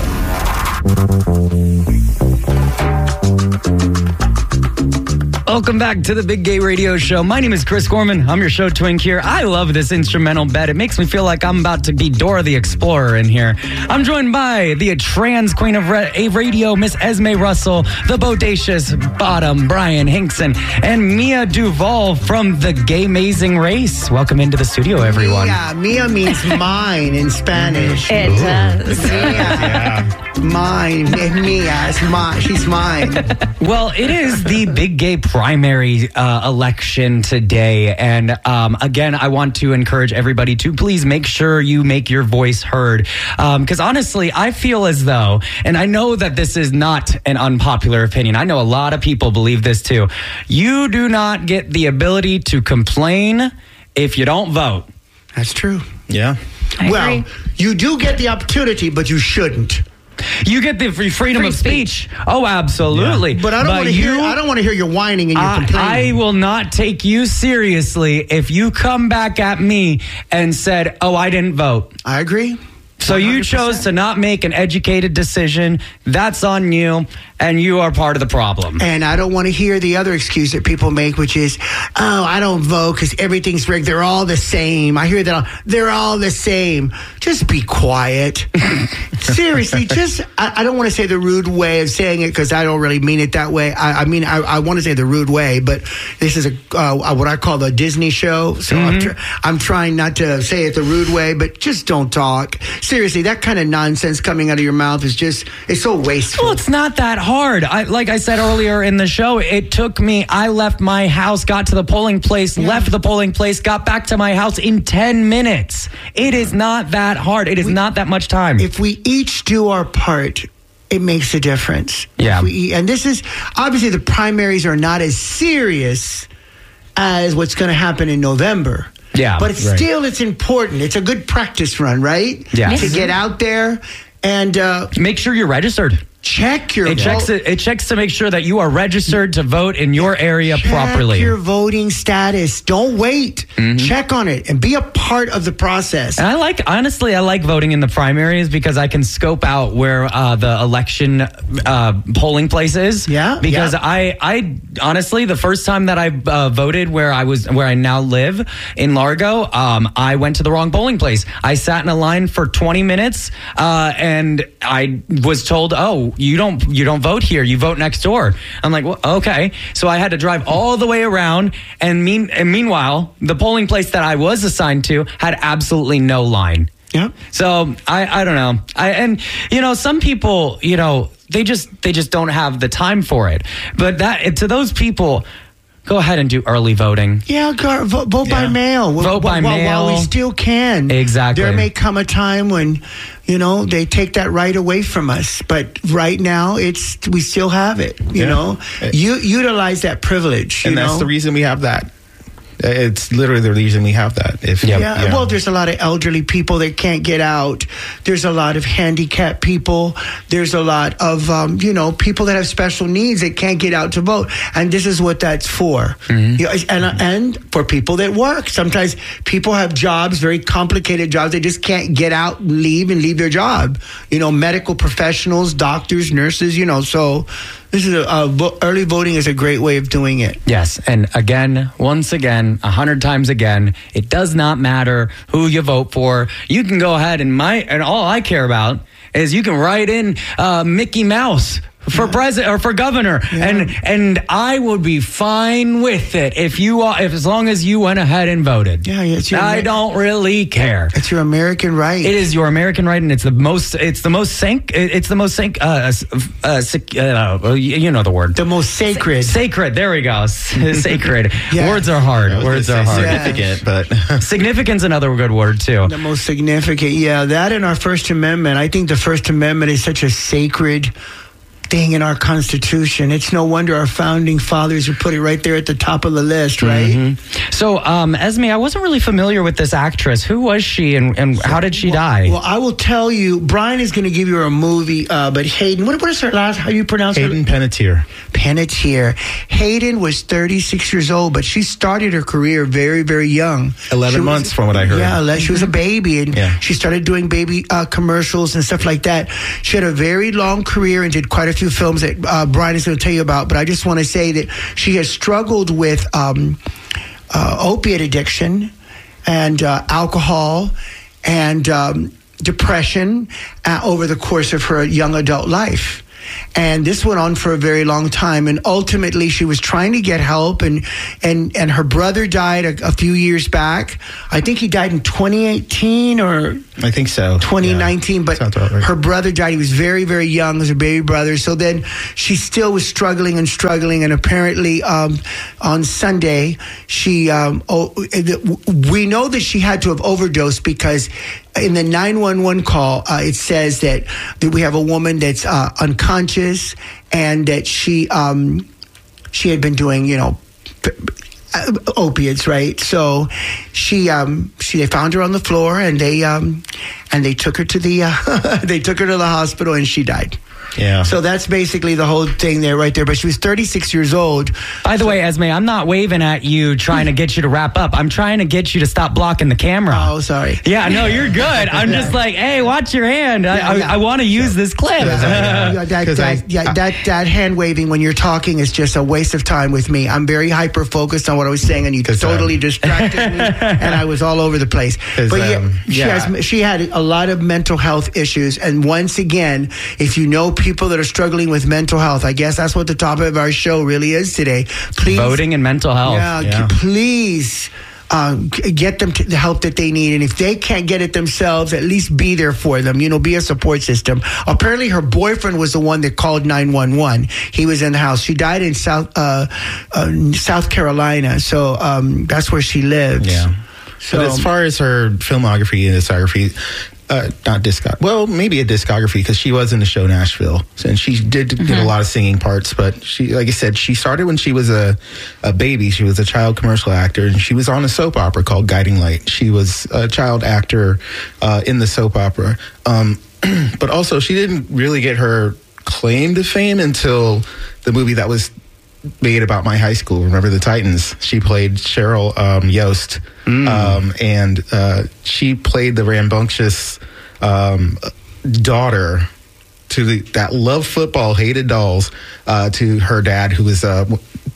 Welcome back to the Big Gay Radio Show. My name is Chris Gorman. I'm your show twink here. I love this instrumental bed. It makes me feel like I'm about to be Dora the Explorer in here. I'm joined by the trans queen of radio, Miss Esme Russell, the bodacious bottom, Brian Hinkson, and Mia Duval from the Gay Amazing Race. Welcome into the studio, everyone. Mia, Mia means mine in Spanish. It Ooh. does. Mia. Yeah. Mine. Mia. It's mine. She's mine. Well, it is the Big Gay primary uh, election today. And um, again, I want to encourage everybody to please make sure you make your voice heard. Because um, honestly, I feel as though, and I know that this is not an unpopular opinion. I know a lot of people believe this too. You do not get the ability to complain if you don't vote. That's true. Yeah. I well, agree. you do get the opportunity, but you shouldn't. You get the free freedom Free of speech. Oh, absolutely. But I don't want to hear. I don't want to hear your whining and your I, complaining. I will not take you seriously if you come back at me and said, "Oh, I didn't vote." I agree. So you chose to not make an educated decision. That's on you, and you are part of the problem. And I don't want to hear the other excuse that people make, which is, oh, I don't vote because everything's rigged. They're all the same. I hear that. They're all the same. Just be quiet. Seriously, just, I, I don't want to say the rude way of saying it because I don't really mean it that way. I, I mean, I, I want to say the rude way, but this is a uh, what I call the Disney show. So mm-hmm. I'm, tr- I'm trying not to say it the rude way, but just don't talk. Seriously, that kind of nonsense coming out of your mouth is just, it's so wasteful. Well, it's not that hard. I, like I said earlier in the show, it took me, I left my house, got to the polling place, yeah. left the polling place, got back to my house in ten minutes. It is not that hard. It is we, not that much time. If we each do our part, it makes a difference. Yeah. If we, and this is, obviously the primaries are not as serious as what's going to happen in November. Yeah, but it's right. still, it's important. It's a good practice run, right? Yeah. To get out there and uh, make sure you're registered. Check your it checks it, it checks to make sure that you are registered to vote in your area check properly. Check your voting status. Don't wait. Mm-hmm. Check on it and be a part of the process. And I like, honestly, I like voting in the primaries because I can scope out where uh, the election uh, polling place is. Yeah. Because yeah. I, I honestly, the first time that I uh, voted where I was, where I now live in Largo, um, I went to the wrong polling place. I sat in a line for twenty minutes, uh, and I was told, "Oh, you don't you don't vote here, you vote next door." I'm like, well, okay. So I had to drive all the way around, and mean and meanwhile the polling place that I was assigned to had absolutely no line. Yeah. So I I don't know. I and you know, some people, you know, they just they just don't have the time for it. But that to those people, go ahead and do early voting. Yeah, go, vote, vote yeah. by mail. Vote by while, mail. While we still can. Exactly. There may come a time when, you know, they take that right away from us. But right now, it's we still have it. You yeah. know, you utilize that privilege. You and that's know? the reason we have that. It's literally the reason we have that. If yeah, yeah, well, there's a lot of elderly people that can't get out. There's a lot of handicapped people. There's a lot of, um, you know, people that have special needs that can't get out to vote. And this is what that's for. Mm-hmm. You know, and, and for people that work. Sometimes people have jobs, very complicated jobs. They just can't get out and leave and leave their job. You know, medical professionals, doctors, nurses, you know, so... This is a, uh, early voting is a great way of doing it. Yes, and again, once again, a hundred times again, it does not matter who you vote for. You can go ahead and my and all I care about is you can write in uh, Mickey Mouse for yeah. president or for governor, yeah. and and I would be fine with it if you are, if as long as you went ahead and voted. Yeah, yeah. It's your I Amer- don't really care. It's your American right. It is your American right, and it's the most. It's the most sank. It's the most sank. Uh, uh, uh, you know the word. The most sacred. Sacred. There we go. Sacred. Yeah. Words are hard. Words are hard. Significant, but significant's another good word too. The most significant. Yeah, that and our First Amendment. I think the First Amendment is such a sacred thing in our Constitution. It's no wonder our founding fathers would put it right there at the top of the list, right? Mm-hmm. So, um, Esme, I wasn't really familiar with this actress. Who was she, and, and how did she well, die? Well, I will tell you. Brian is going to give you a movie, uh, but Hayden, what, what is her last? How do you pronounce Hayden her? Hayden Panettiere. Panettiere. Hayden was thirty-six years old, but she started her career very, very young. Eleven she months, was, from what I heard. Yeah, she was a baby, and yeah. she started doing baby uh, commercials and stuff like that. She had a very long career and did quite a few films that uh, Brian is going to tell you about. But I just want to say that she has struggled with um, uh, opiate addiction and uh, alcohol and um, depression uh, over the course of her young adult life. And this went on for a very long time. And ultimately, she was trying to get help. And and, and her brother died a, a few years back. I think he died in twenty eighteen or... I think so. twenty nineteen. Yeah. But right. her brother died. He was very, very young as a baby brother. So then she still was struggling and struggling. And apparently um, on Sunday, she... Um, oh, we know that she had to have overdosed because... in the nine one one call, uh, it says that, that we have a woman that's uh, unconscious and that she um, she had been doing, you know, p- uh, opiates, right? So she, um, she, they found her on the floor, and they, um, and they took her to the, uh, they took her to the hospital, and she died. Yeah. So that's basically the whole thing there, right there. But she was thirty-six years old. By the way, Esme, I'm not waving at you trying to get you to wrap up. I'm trying to get you to stop blocking the camera. Oh, sorry. Yeah, no, you're good. I'm just like, hey, watch your hand. I, Yeah, yeah. I, I want to use this clip. Yeah, yeah, that, that, I- yeah, that, that hand waving when you're talking is just a waste of time with me. I'm very hyper focused on what I was saying, and you totally um, distracted me, and I was all over the place. 'Cause, But yeah, um, she yeah. has she had a lot of mental health issues, and once again, if you know people that are struggling with mental health, I guess that's what the topic of our show really is today. Please, Voting and mental health. yeah, Yeah. please. Um, g- get them to the help that they need, and if they can't get it themselves, at least be there for them. You know, be a support system. Apparently, her boyfriend was the one that called nine one one. He was in the house. She died in South uh, uh, South Carolina, so um, that's where she lives. Yeah. So But as far as her filmography and discography, uh, not discog, well, maybe a discography, because she was in the show Nashville, and she did Mm-hmm. get a lot of singing parts. But she, like I said, she started when she was a, a baby. She was a child commercial actor, and she was on a soap opera called Guiding Light. She was a child actor uh, in the soap opera. Um, but also, she didn't really get her claim to fame until the movie that was made about my high school, Remember the Titans. She played Cheryl um, Yost, Mm. um, and uh, she played the rambunctious um, daughter to the, that loved football, hated dolls, uh, to her dad, who was uh,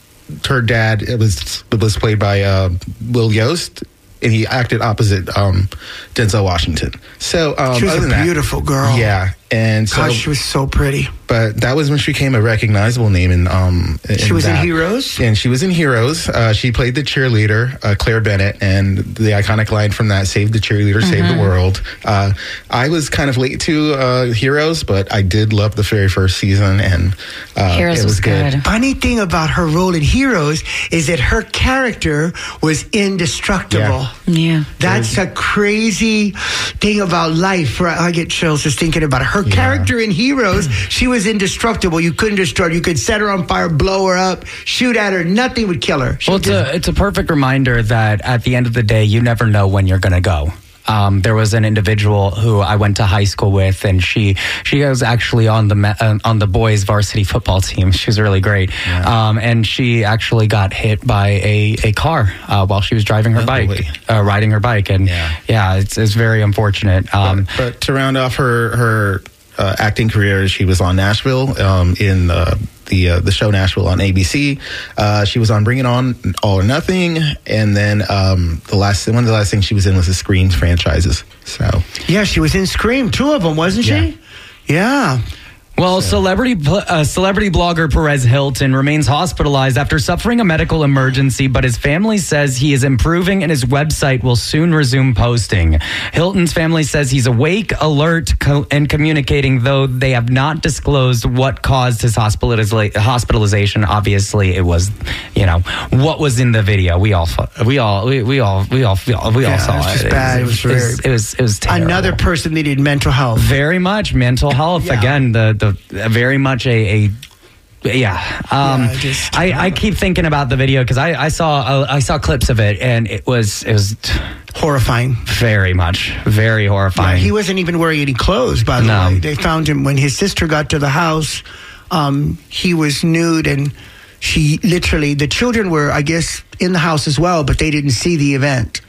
her dad. It was it was played by uh, Will Yost, and he acted opposite um, Denzel Washington. So um, she was other a than that- beautiful girl. Yeah, and so Gosh, she was so pretty. but that was when she became a recognizable name in um in She was in that. Heroes? And she was in Heroes. Uh, she played the cheerleader, uh, Claire Bennett, and the iconic line from that, "Save the cheerleader, save Mm-hmm. the world." Uh, I was kind of late to uh, Heroes, but I did love the very first season, and uh, Heroes it was, was good. good. Funny thing about her role in Heroes is that her character was indestructible. Yeah. That's a crazy thing about life. Right? I get chills just thinking about it. Her character in Heroes, she was indestructible. You couldn't destroy her. You could set her on fire, blow her up, shoot at her. Nothing would kill her. She Well, it's just- a, it's a perfect reminder that at the end of the day, you never know when you're going to go. Um, there was an individual who I went to high school with, and she she was actually on the me- uh, on the boys' varsity football team. She was really great, um, and she actually got hit by a a car uh, while she was driving her Oh, bike, boy. uh, riding her bike, and yeah, Yeah. it's it's very unfortunate. Um, but, but to round off her her uh, acting career, she was on Nashville um, in uh, the uh, the show Nashville on A B C. Uh, she was on Bring It On, All or Nothing, and then um, the last one of the last things she was in was the Scream franchises. So yeah, she was in Scream, two of them, wasn't she? Yeah. Well, celebrity uh, celebrity blogger Perez Hilton remains hospitalized after suffering a medical emergency, but his family says he is improving and his website will soon resume posting. Hilton's family says he's awake, alert, co- and communicating, though they have not disclosed what caused his hospitaliza- hospitalization. Obviously, it was, you know, what was in the video. We all, we all, we, we all, we all, we all, we all Yeah, saw it was it. just It bad. It was, was it was, it was, it was terrible. Another person needed mental health. Very much mental health. Yeah. Again, the the very much a, a yeah. Um, Yeah, just- I, I keep thinking about the video because I, I saw uh, I saw clips of it and it was it was horrifying. Very much, very Yeah, horrifying. he wasn't even wearing any clothes, by the No. way. They found him when his sister got to the house. Um, he was nude, and she literally, the children were, I guess, in the house as well, but they didn't see the event.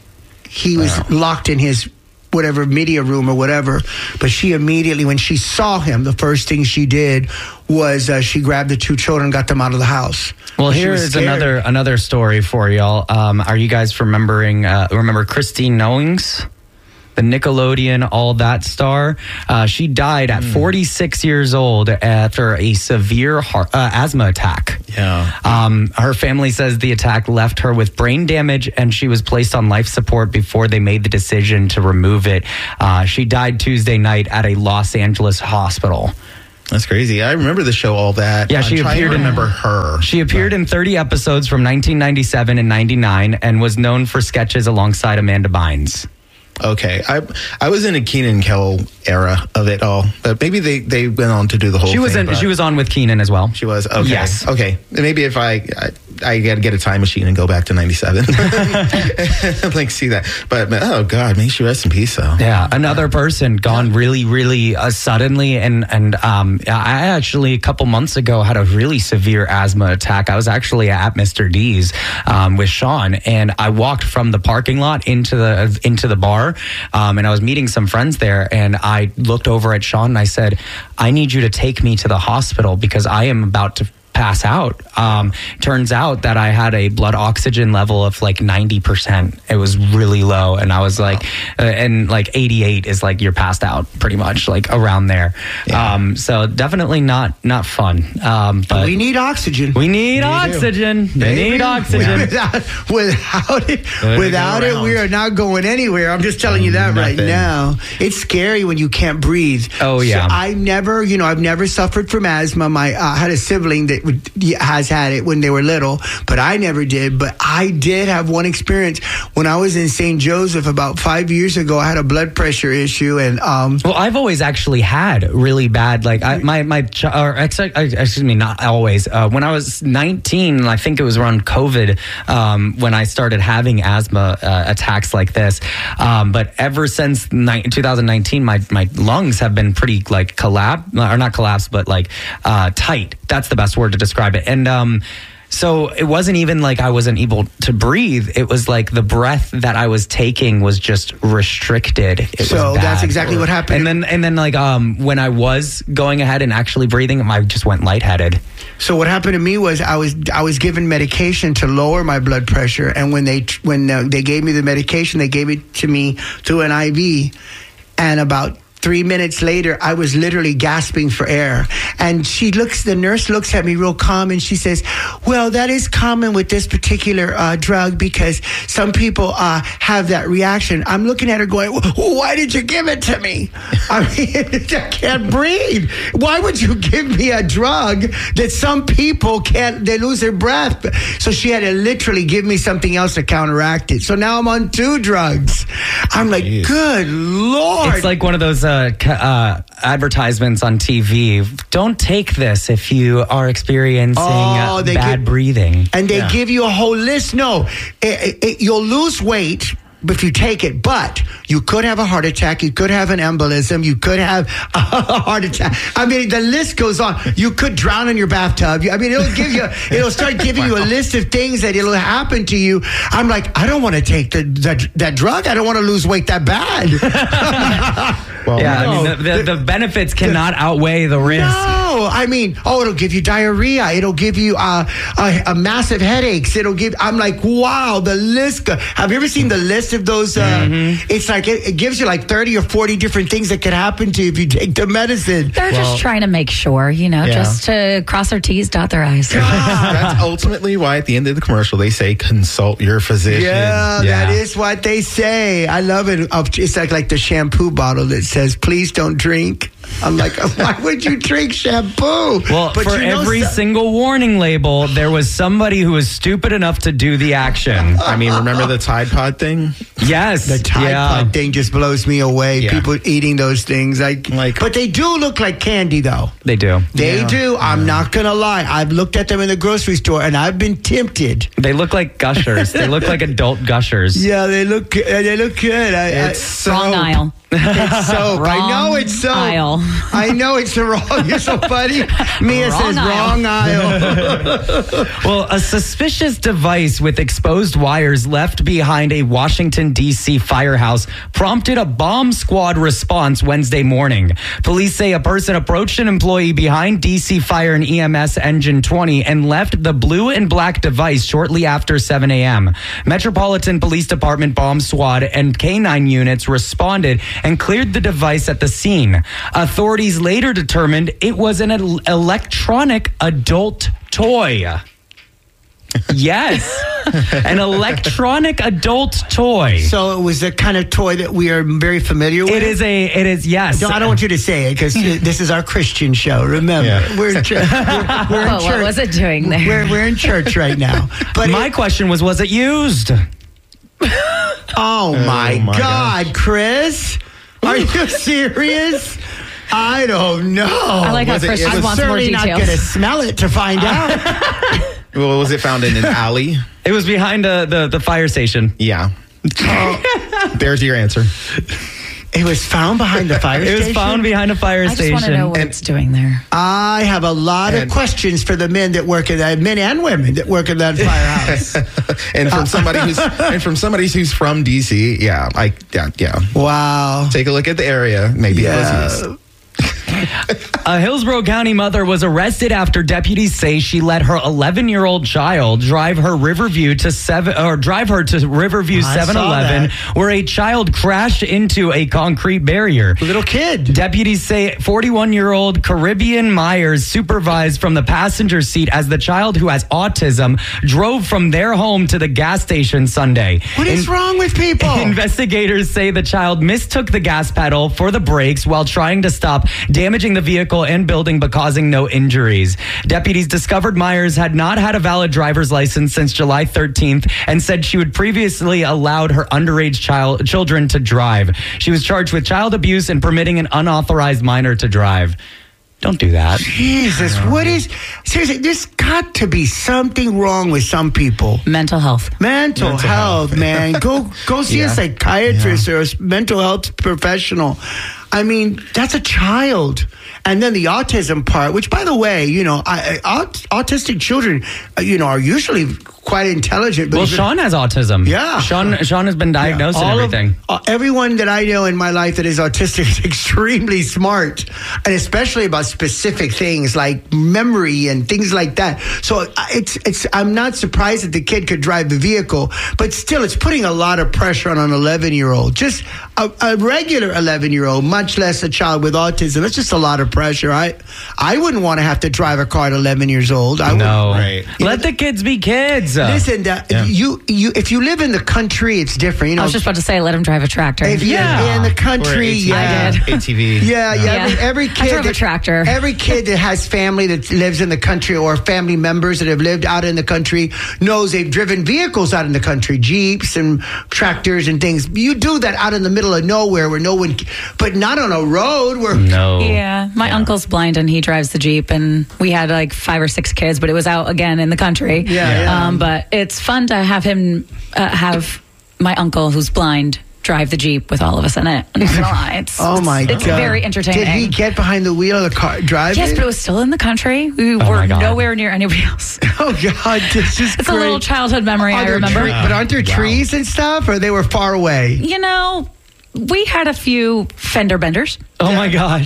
He was locked in his whatever media room or whatever, but she immediately, when she saw him, the first thing she did was uh, she grabbed the two children and got them out of the house. Well, She here was is scared. another another story for y'all. Um, are you guys remembering? Uh, remember Christine Knowings, the Nickelodeon All That star? Uh, she died at forty-six years old after a severe heart, uh, asthma attack. yeah, Um, her family says the attack left her with brain damage and she was placed on life support before they made the decision to remove it. Uh, she died Tuesday night at a Los Angeles hospital. that's crazy. I remember the show All That. Yeah, I'm she trying appeared to in- remember her. She appeared in thirty episodes from nineteen ninety-seven and ninety-nine and was known for sketches alongside Amanda Bynes. okay. I I was in a Keenan Kel era of it all, but maybe they, they went on to do the whole. She thing. was in, she was on with Keenan as well. She was okay. Yes. Okay. Maybe if I I, I got to get a time machine and go back to ninety-seven, like see that. But oh god, may she rest in peace though. Yeah, another person gone really, really uh, suddenly, and and um, I actually a couple months ago had a really severe asthma attack. I was actually at Mister D's um, with Sean, and I walked from the parking lot into the into the bar, um, and I was meeting some friends there, and I looked over at Sean and I said, "I need you to take me to the hospital because I am about to pass out." Um, turns out that I had a blood oxygen level of like ninety percent. It was really low. And I was like, uh, and like eighty-eight is like you're passed out pretty much like around there. Yeah. Um, so definitely not, not fun. Um, but we need oxygen. We need We oxygen. do. We need oxygen. Without, without it, without it, we are not going anywhere. I'm just telling you that right Nothing. now. It's scary when you can't breathe. Oh, yeah. So I never, you know, I've never suffered from asthma. My uh, I had a sibling that would, has had it when they were little, but I never did. But I did have one experience when I was in Saint Joseph about five years ago. I had a blood pressure issue, and um, well, I've always actually had really bad, like I, my my ch- or ex- excuse me, not always. Uh, when I was nineteen, I think it was around COVID um, when I started having asthma uh, attacks like this. Um, but ever since ni- twenty nineteen, my my lungs have been pretty like collapsed, or not collapsed, but like uh, tight. That's the best word to describe it. And um, so it wasn't even like I wasn't able to breathe. It was like the breath that I was taking was just restricted. It so was that's bad. exactly what happened. And then, and then, like um, when I was going ahead and actually breathing, I just went lightheaded. So what happened to me was I was I was given medication to lower my blood pressure, and when they when uh, they gave me the medication, they gave it to me through an I V, and about three minutes later, I was literally gasping for air. And she looks, the nurse looks at me real calm and she says, well, that is common with this particular uh, drug because some people uh, have that reaction. I'm looking at her going, well, why did you give it to me? I mean, I can't breathe. Why would you give me a drug that some people can't, they lose their breath? So she had to literally give me something else to counteract it. So now I'm on two drugs. I'm like, Jeez. Good Lord. It's like one of those Uh, uh, advertisements on T V. Don't take this if you are experiencing oh, uh, they bad give, breathing. And they yeah. give you a whole list. No, it, it, you'll lose weight if you take it, but you could have a heart attack, you could have an embolism, you could have a heart attack. I mean, the list goes on. You could drown in your bathtub. I mean, it'll give you, it'll start giving wow. you a list of things that it'll happen to you. I'm like, I don't want to take the, the that drug. I don't want to lose weight that bad. well, yeah, no, I mean, the, the, the benefits cannot the, outweigh the risk. No, I mean, oh, it'll give you diarrhea. It'll give you uh, a, a massive headaches. It'll give, I'm like, wow, the list. Go, have you ever seen the list of those? Uh, mm-hmm. It's like, it, it gives you like thirty or forty different things that could happen to you if you take the medicine. They're well, just trying to make sure, you know, yeah. just to cross their T's, dot their I's. That's ultimately why at the end of the commercial, they say, consult your physician. Yeah, yeah. that is what they say. I love it. It's like, like the shampoo bottle that says, please don't drink. I'm like, why would you drink shampoo? Well, but for you know every so- single warning label, there was somebody who was stupid enough to do the action. I mean, remember the Tide Pod thing? Yes. The Tide yeah. Pod thing just blows me away. Yeah. People eating those things. Like, like, but they do look like candy, though. They do. They yeah. do. I'm yeah. not going to lie. I've looked at them in the grocery store, and I've been tempted. They look like Gushers. They look like adult Gushers. Yeah, they look They look good. I, it's I, wrong soap. Aisle. It's soap. Wrong I know it's soap. Aisle. I know it's the wrong. You're so funny. Mia wrong says aisle. wrong aisle. Well, a suspicious device with exposed wires left behind a Washington, D C firehouse prompted a bomb squad response Wednesday morning. Police say a person approached an employee behind D C Fire and E M S Engine twenty and left the blue and black device shortly after seven a.m. Metropolitan Police Department bomb squad and K nine units responded and cleared the device at the scene. Authorities later determined it was an el- electronic adult toy. Yes, an electronic adult toy. So it was the kind of toy that we are very familiar with. It is a. It is yes. No, I don't want you to say it because this is our Christian show. Remember, yeah. we're in church. We're, we're in oh, church. What was it doing there? We're, we're in church right now. But my it, question was: was it used? Oh, my, my God, gosh. Chris. Are you serious? I don't know. I like how Was it- Chris it just was wants more certainly not details. going to smell it to find out. Well, was it found in an alley? It was behind uh, the, the fire station. Yeah. There's your answer. It was found behind the fire It station? was found behind a fire I just station. want to know what it's doing there. I have a lot And- of questions for the men that work in that, men and women that work in that firehouse. And from somebody who's and from somebody who's from D C, yeah, I yeah, yeah. Wow. Take a look at the area. Maybe it was used. A Hillsborough County mother was arrested after deputies say she let her eleven-year-old child drive her Riverview to seven or drive her to Riverview I saw seven eleven, that. where a child crashed into a concrete barrier. Little kid. Deputies say forty-one-year-old Caribbean Myers supervised from the passenger seat as the child, who has autism, drove from their home to the gas station Sunday. What is In- wrong with people? Investigators say the child mistook the gas pedal for the brakes while trying to stop, damaging the vehicle and building but causing no injuries. Deputies discovered Myers had not had a valid driver's license since July thirteenth and said she would previously allowed her underage child children to drive. She was charged with child abuse and permitting an unauthorized minor to drive. Don't do that. Jesus, what is... Seriously, there's got to be something wrong with some people. Mental health. Mental, Mental health, health. man. Go go see Yeah. a psychiatrist or a mental health professional. I mean, that's a child. And then the autism part, which, by the way, you know, I, I, aut- autistic children, uh, you know, are usually quite intelligent. But Well, even- Sean has autism. Yeah. Sean Sean has been diagnosed All and of- everything. uh, everyone that I know in my life that is autistic is extremely smart, and especially about specific things like memory and things like that. So uh, it's it's. I'm not surprised that the kid could drive the vehicle, but still, it's putting a lot of pressure on an eleven year old. Just a, a regular eleven year old, much less a child with autism. It's just a lot of pressure. I I wouldn't want to have to drive a car at eleven years old. I No. Right. Let the kids be kids. Listen, uh, Yeah. you you if you live in the country, it's different. You know, I was just about to say, let him drive a tractor. if you're Yeah. in the Or country, A T V. yeah. I did. A T V. Yeah, yeah. Yeah. Every, every I kid drove a that- tractor. Every kid that has family that lives in the country or family members that have lived out in the country knows they've driven vehicles out in the country, Jeeps and tractors and things. You do that out in the middle of nowhere where no one, but not on a road where. No. Yeah, my uncle's blind and he drives the Jeep, and we had like five or six kids, but it was out again in the country. Yeah, yeah. Um, but it's fun to have him uh, have my uncle who's blind drive the Jeep with all of us in it. I'm not gonna lie, it's, Oh my it's, God! it's very entertaining. Did he get behind the wheel of the car, drive Yes, it? but it was still in the country. We Oh were my God. nowhere near anybody else. Oh God, this is It's a great. little childhood memory, Are I there remember. tre- but aren't there trees and stuff, or they were far away? You know, we had a few fender benders. Oh my gosh.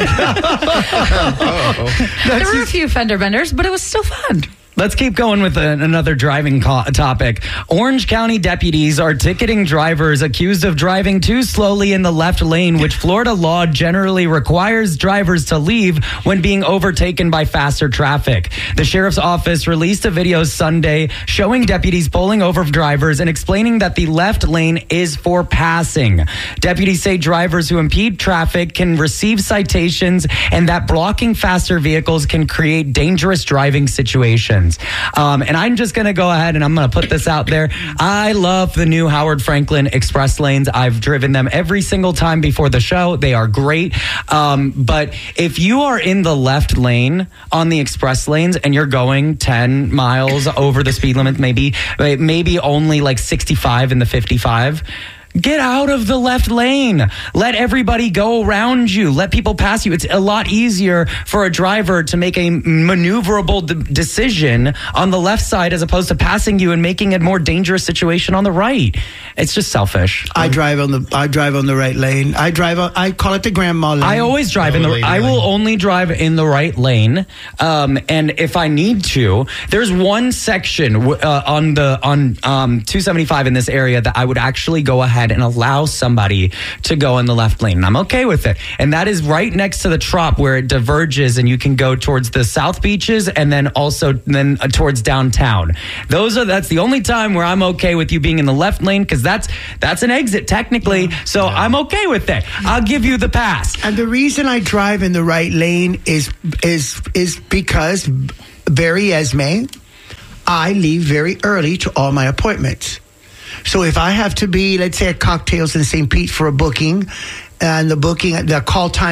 There were a few fender benders, but it was still fun. Let's keep going with a, another driving co- topic. Orange County deputies are ticketing drivers accused of driving too slowly in the left lane, which Florida law generally requires drivers to leave when being overtaken by faster traffic. The sheriff's office released a video Sunday showing deputies pulling over drivers and explaining that the left lane is for passing. Deputies say drivers who impede traffic can receive citations and that blocking faster vehicles can create dangerous driving situations. Um, and I'm just going to go ahead and I'm going to put this out there. I love the new Howard Franklin express lanes. I've driven them every single time before the show. They are great. Um, but if you are in the left lane on the express lanes and you're going ten miles over the speed limit, maybe, maybe only like sixty-five in the fifty-five, get out of the left lane. Let everybody go around you. Let people pass you. It's a lot easier for a driver to make a maneuverable d- decision on the left side as opposed to passing you and making a more dangerous situation on the right. It's just selfish. I drive on the I drive on the right lane. I drive on, I call it the grandma lane. I always drive in the. I will only drive in the right lane, um, and if I need to, there's one section uh, on the on um, two seventy-five in this area that I would actually go ahead and allow somebody to go in the left lane, and I'm okay with it. And that is right next to the Trop where it diverges, and you can go towards the South Beaches and then also then uh, towards downtown. Those are that's the only time where I'm okay with you being in the left lane because that's that's an exit technically. So I'm okay with it. I'll give you the pass. And the reason I drive in the right lane is is is because Barry Esme, I leave very early to all my appointments. So if I have to be, let's say, at Cocktails in Saint Pete for a booking, and the booking, the call time